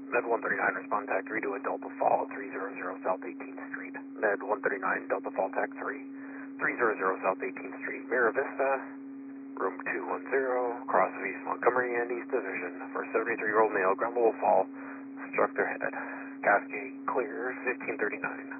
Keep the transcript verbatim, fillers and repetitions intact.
Med one thirty-nine, respond TAC three to a Delta Fall, three hundred South eighteenth Street. Med one thirty-nine, Delta Fall TAC three, three hundred South eighteenth Street, Mira Vista, room two one zero, cross of East Montgomery and East Division, for seventy-three-year-old male, ground level fall, struck their head. Cascade clear, fifteen thirty-nine.